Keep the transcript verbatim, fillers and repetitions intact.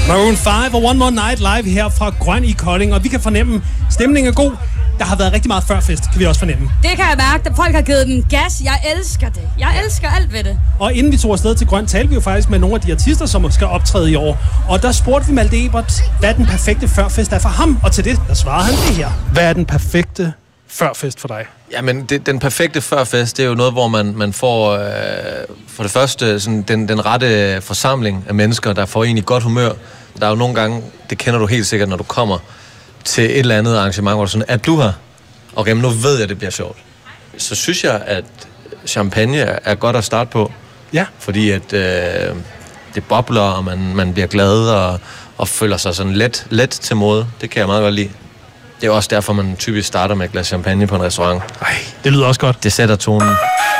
Maroon fem og One More Night live her fra Grøn i Kolding, og vi kan fornemme, stemningen er god. Der har været rigtig meget førfest, kan vi også fornemme. Det kan jeg mærke, at folk har givet den gas. Jeg elsker det. Jeg elsker alt ved det. Og inden vi tog afsted til Grøn, talte vi jo faktisk med nogle af de artister, som skal optræde i år. Og der spurgte vi Malte Ebert, hvad den perfekte førfest er for ham. Og til det, der svarede han det her. Hvad er den perfekte førfest for dig? Jamen, det, den perfekte førfest, det er jo noget, hvor man, man får øh, for det første sådan, den, den rette forsamling af mennesker, der får en i godt humør. Der er jo nogle gange, det kender du helt sikkert, når du kommer til et eller andet arrangement, hvor du sådan, er du her? Okay, men nu ved jeg, at det bliver sjovt. Så synes jeg, at champagne er godt at starte på. Ja. Fordi at øh, det bobler, og man, man bliver glad og, og føler sig sådan let, let til mode. Det kan jeg meget godt lide. Det er også derfor, man typisk starter med et glas champagne på en restaurant. Ej, det lyder også godt. Det sætter tonen.